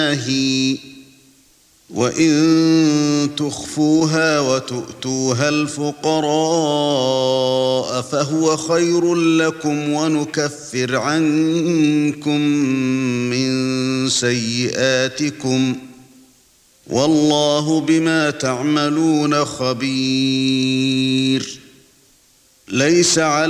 وَإِن تُخْفُوهَا وَتُؤْتُوهَا الْفُقَرَاءَ فَهُوَ خَيْرٌ لَّكُمْ وَنُكَفِّرْ عَنكُم مِّن سَيِّئَاتِكُمْ وَاللَّهُ بِمَا تَعْمَلُونَ خَبِيرٌ. لَيْسَ